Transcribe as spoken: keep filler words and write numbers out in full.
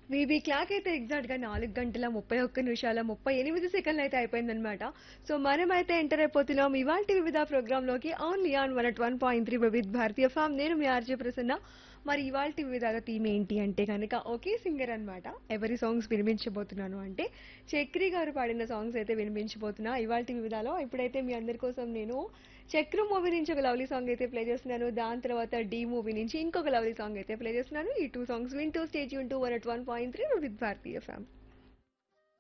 Maybe clock అయితే exact గా నాలుగు గంటల ముప్పై ఒక్క నిమిషాల ముప్పై ఎనిమిది సెకండ్లు అయితే అయిపోయిందనమాట. సో మనమైతే ఎంటర్ అయిపోతున్నాం ఇవాల్టి వివిధ ప్రోగ్రామ్ లోకి only on one at one point three Vividh Bharatiya form. నేను మీ ఆర్జే ప్రసన్న. మరి ఇవాల్టి వివిధ థీమ్ ఏంటి అంటే కనుక ఒకే సింగర్ అన్నమాట. ఎవరి సాంగ్స్ వినిపించబోతున్నాను అంటే చక్రి గారు పాడిన సాంగ్స్ అయితే వినిపించబోతున్నా ఇవాల్టి వివిధలో. ఇప్పుడైతే మీ అందరి కోసం నేను చక్రం మూవీ నుంచి ఒక లవ్లీ సాంగ్ అయితే ప్లే చేస్తున్నాను. దాని తర్వాత డి మూవీ నుంచి ఇంకొక లవ్లీ సాంగ్ అయితే ప్లే చేస్తున్నాను. ఈ టూ సాంగ్స్ వింటూ stage Yoon two one at one point three with భారతీయ ఫ్యామ్.